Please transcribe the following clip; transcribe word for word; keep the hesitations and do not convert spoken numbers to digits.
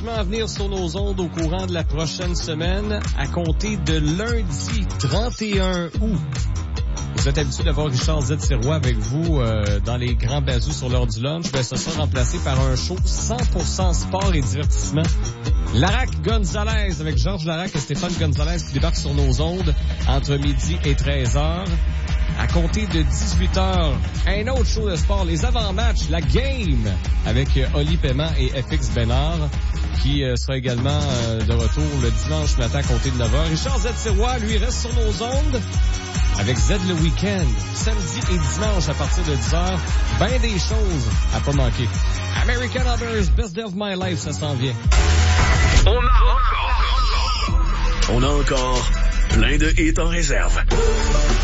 changements à venir sur nos ondes au courant de la prochaine semaine, à compter de lundi trente et un août. Vous êtes habitué d'avoir Richard Z. Sirois avec vous euh, dans les grands bazous sur l'heure du lunch. Ben, ce sera remplacé par un show cent pour cent sport et divertissement. Larac Gonzalez avec Georges Larac et Stéphane Gonzalez qui débarquent sur nos ondes entre midi et treize heures. À compter de dix-huit heures, un autre show de sport, les avant-matchs, la game avec euh, Oli Paiement et F X Bénard qui euh, sera également euh, de retour le dimanche matin à compter de neuf heures. Richard Z. Sirois, lui, reste sur nos ondes avec Z le week-end, samedi et dimanche à partir de dix heures. Ben des choses à pas manquer. American Others, Best Day of My Life, ça s'en vient. On a encore, on a encore plein de hits en réserve.